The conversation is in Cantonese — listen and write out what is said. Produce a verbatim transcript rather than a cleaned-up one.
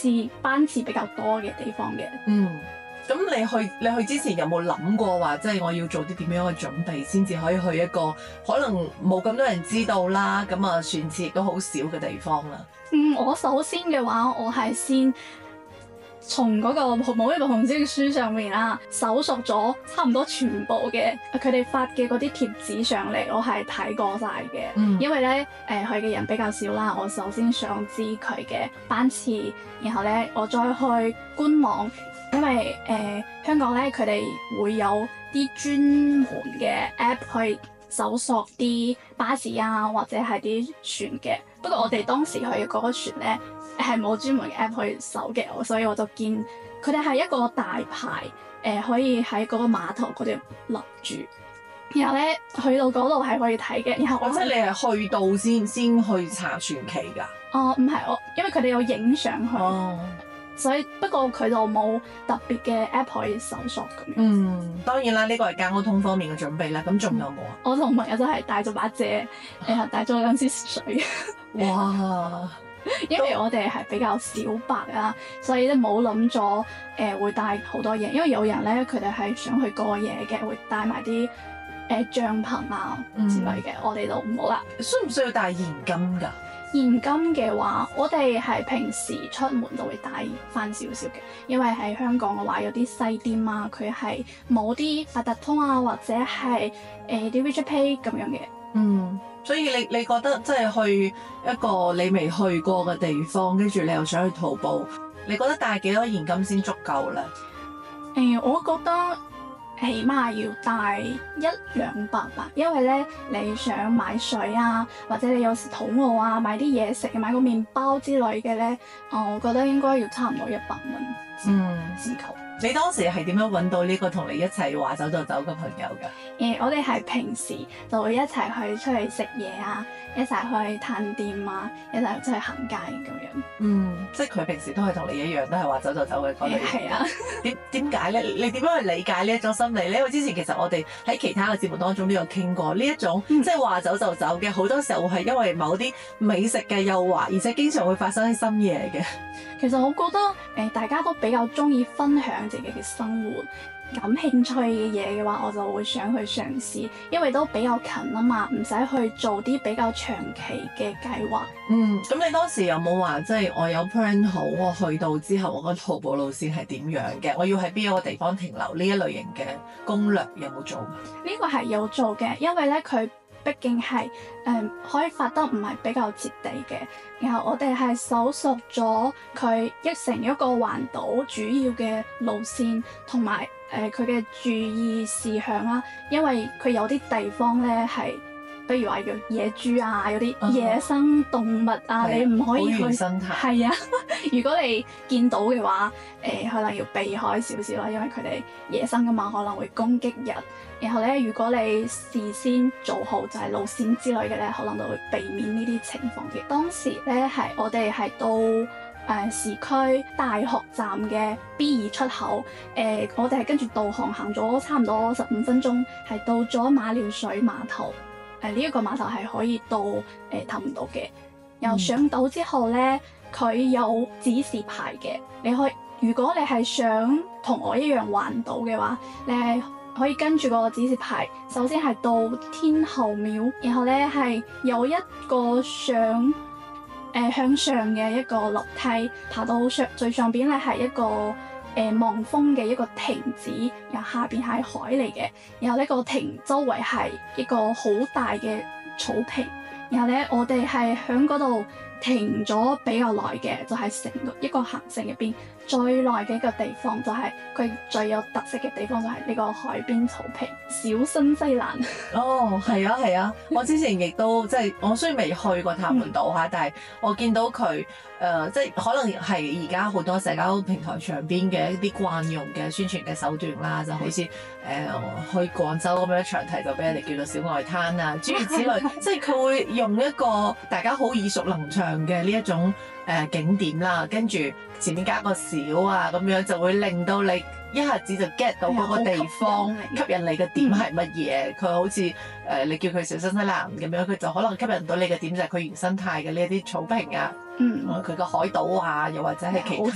次班次比較多嘅地方嘅。 嗯。咁你去你去之前有冇諗過話，即係我要做啲點樣嘅準備，先至可以去一個可能冇咁多人知道啦，咁啊船次亦都好少嘅地方啦？ 嗯，我首先嘅話，我係先從嗰個某一個紅色書上面啦，搜索咗差唔多全部嘅佢哋發嘅嗰啲貼紙上嚟，我係睇過晒嘅。嗯、因為咧誒佢嘅人比較少啦，我首先想知佢嘅班次，然後咧我再去官網。因為誒、呃、香港咧，佢哋會有啲專門嘅 app 去搜索啲巴士啊，或者係啲船嘅。不過我哋當時去嘅嗰個船咧係冇專門嘅 app 去搜嘅，所以我就見佢哋係一個大牌誒、呃，可以喺嗰個碼頭嗰度立住，然後咧去到嗰度係可以睇嘅。然後我即係你係去到先先去查船期㗎？ 哦，唔係我，因為佢哋有影相去。哦。所以不過佢就冇特別嘅 app 可以搜索咁樣。嗯， 當然啦，呢個係交通方面嘅準備啦。咁仲有冇啊？ 我同朋友都係帶咗把遮，誒帶咗兩支水。 哇！ 因為我哋係比較小白啊，所以咧冇諗咗誒會帶好多嘢。因為有人咧佢哋係想去過夜嘅，會帶埋啲誒帳篷啊之類嘅。嗯、我哋就唔好啦。 需唔需要帶現金㗎？ 現金嘅話，我哋係平時出門就會帶翻少少嘅，因為喺香港嘅話有啲細店啊，佢係冇啲八達通啊，或者係誒啲 WeChat Pay 咁樣嘅。 嗯，所以你你覺得即係去一個你未去過嘅地方，跟住你又想去徒步，你覺得帶幾多現金先足夠咧？ 誒、呃，我覺得起碼要帶一兩百吧，因為咧你想買水啊，或者你有時肚餓啊，買啲嘢食，買個麵包之類嘅咧，我覺得應該要差唔多一百蚊嗯先夠。 你當時係點樣揾到呢個同你一齊話走就走嘅朋友㗎？ 誒、呃，我哋係平時就會一齊去出去食嘢啊，一齊去探店啊，一齊出去行街咁樣。 嗯，即係佢平時都係同你一樣，都係話走就走嘅嗰類。 係啊。 點點解咧？你點樣去理解呢一種心理咧？因為之前其實我哋喺其他嘅節目當中都有傾過呢一種，嗯、即係話走就走嘅，好多時候係因為某啲美食嘅誘惑，而且經常會發生喺深夜嘅。 其實我覺得誒、呃，大家都比較中意分享自己嘅生活，感興趣嘅嘢嘅話，我就會想去嘗試，因為都比較近啊嘛，唔使去做啲比較長期嘅計劃。 嗯，咁你當時有冇話即係我有 plan 好，我去到之後我個徒步路線係點樣嘅？我要喺邊一個地方停留？呢一類型嘅攻略有冇做？ 呢個係有做嘅，因為咧佢畢竟係誒、嗯、開發得唔係比較徹底嘅，然後我哋係搜索咗佢一成一個環島主要嘅路線同埋誒佢嘅注意事項啦，因為佢有啲地方咧係，比如話有野豬啊，有啲野生動物啊，uh huh. 你唔可以去。係啊，如果你見到嘅話，誒、呃、可能要避開少少啦，因為佢哋野生噶嘛，可能會攻擊人。然後咧，如果你事先做好就係路線之類嘅咧，可能就會避免呢啲情況嘅。當時咧係我哋係到誒、呃、市區大學站嘅 B 二出口，誒、呃、我哋係跟住導航行咗差唔多十五分鐘，係到咗馬料水碼頭。誒呢一個碼頭係可以到誒氹島嘅。然後上島之後咧，佢有指示牌嘅，你可以如果你係想同我一樣環島嘅話，你係可以跟住個指示牌，首先係到天后廟，然後咧係有一個上誒、呃、向上嘅一個樓梯，爬到上最上邊咧係一個誒、呃、望風嘅一個亭子，然後下邊係海嚟嘅，然後呢個亭周圍係一個好大嘅草坪，然後咧我哋係喺嗰度停咗比較耐嘅，就係成個一個行程入邊最耐嘅一個地方，就係佢最有特色嘅地方，就係呢個海邊草坪，小新西蘭。哦， 係啊係啊，我之前亦都即係我雖然未去過塔門島嚇，嗯、但係我見到佢誒、呃，即係可能係而家好多社交平台上邊嘅一啲慣用嘅宣傳嘅手段啦，就好似誒、呃、去廣州咁樣長堤就俾人哋叫做小外灘啊，諸如此類，即係佢會用一個大家好耳熟能詳嘅呢一種誒、呃、景點啦，跟住前面加個小啊咁樣，就會令到你一下子就 get 到嗰個地方吸引你嘅點係乜嘢。佢、嗯、好似誒、呃、你叫佢小新西蘭咁樣，佢就可能吸引到你嘅點就係佢原生態嘅呢一啲草坪啊，嗯，佢個海島啊，又或者係其他。